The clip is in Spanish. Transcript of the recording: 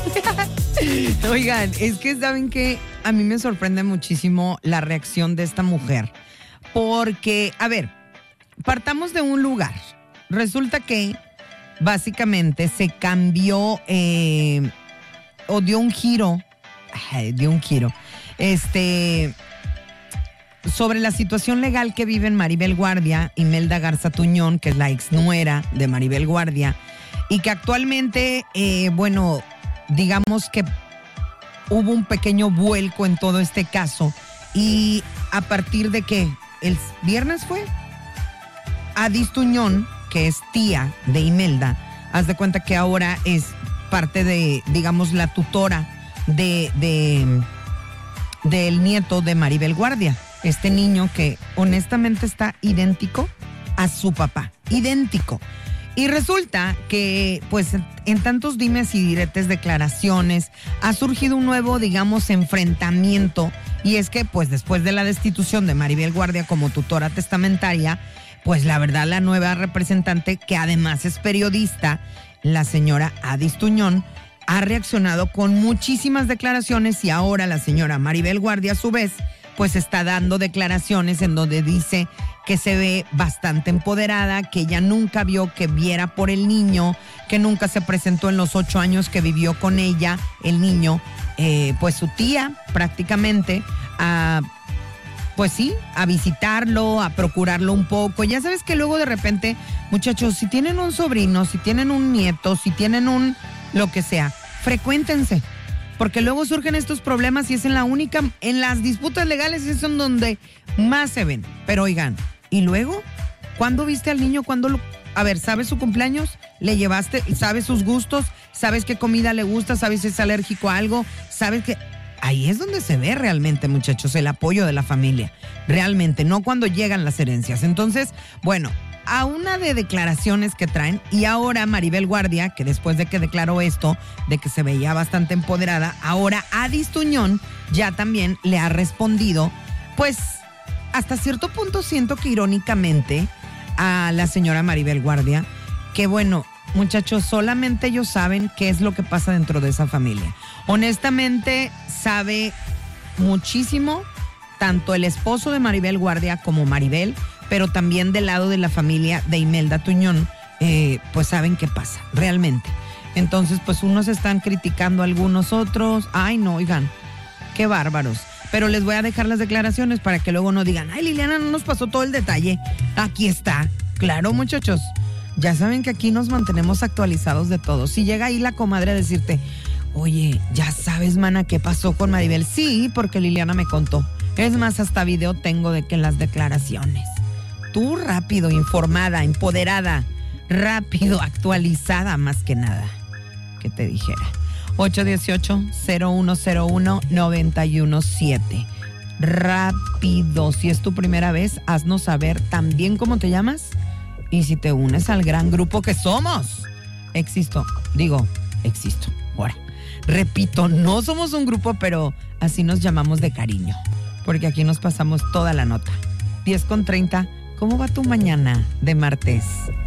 Oigan, es que saben que a mí me sorprende muchísimo la reacción de esta mujer. Porque, a ver, partamos de un lugar. Resulta que básicamente se cambió o dio un giro sobre la situación legal que viven Maribel Guardia, Imelda Garza Tuñón, que es la exnuera de Maribel Guardia, y que actualmente, digamos que hubo un pequeño vuelco en todo este caso, y a partir de que el viernes fue, Adis Tuñón, que es tía de Imelda, haz de cuenta que ahora es parte de, digamos, la tutora del nieto de Maribel Guardia. Este niño que honestamente está idéntico a su papá, idéntico. Y resulta que, pues, en tantos dimes y diretes, declaraciones, ha surgido un nuevo, digamos, enfrentamiento. Y es que, pues, después de la destitución de Maribel Guardia como tutora testamentaria, pues, la verdad, la nueva representante, que además es periodista, la señora Adis Tuñón, ha reaccionado con muchísimas declaraciones y ahora la señora Maribel Guardia, a su vez, pues está dando declaraciones en donde dice que se ve bastante empoderada, que ella nunca vio que viera por el niño, que nunca se presentó en los 8 años que vivió con ella, el niño, pues su tía prácticamente, pues sí, a visitarlo, a procurarlo un poco. Ya sabes que luego de repente, muchachos, si tienen un sobrino, si tienen un nieto, si tienen un lo que sea, frecuéntense. Porque luego surgen estos problemas y es en las disputas legales es en donde más se ven. Pero oigan, ¿y luego? ¿Cuándo viste al niño? A ver, ¿sabes su cumpleaños? ¿Le llevaste? ¿Sabes sus gustos? ¿Sabes qué comida le gusta? ¿Sabes si es alérgico a algo? ¿Sabes qué? Ahí es donde se ve realmente, muchachos, el apoyo de la familia. Realmente, no cuando llegan las herencias. Entonces, bueno, a una de declaraciones que traen, y ahora Maribel Guardia, que después de que declaró esto, de que se veía bastante empoderada, ahora Adis Tuñón ya también le ha respondido, pues hasta cierto punto siento que irónicamente a la señora Maribel Guardia, que bueno, muchachos, solamente ellos saben qué es lo que pasa dentro de esa familia. Honestamente, sabe muchísimo tanto el esposo de Maribel Guardia como Maribel, pero también del lado de la familia de Imelda Tuñón, pues saben qué pasa, realmente. Entonces, pues unos están criticando a algunos otros. Ay, no, oigan, qué bárbaros. Pero les voy a dejar las declaraciones para que luego no digan, ay, Liliana, no nos pasó todo el detalle. Aquí está. Claro, muchachos, ya saben que aquí nos mantenemos actualizados de todo. Si llega ahí la comadre a decirte, oye, ya sabes, mana, ¿qué pasó con Maribel? Sí, porque Liliana me contó. Es más, hasta video tengo de que las declaraciones. Tú rápido, informada, empoderada, rápido, actualizada más que nada. ¿Qué te dijera? 818-0101-917. Rápido. Si es tu primera vez, haznos saber también cómo te llamas y si te unes al gran grupo que somos. Existo. Ahora, repito, no somos un grupo, pero así nos llamamos de cariño. Porque aquí nos pasamos toda la nota. 10:30. ¿Cómo va tu mañana de martes?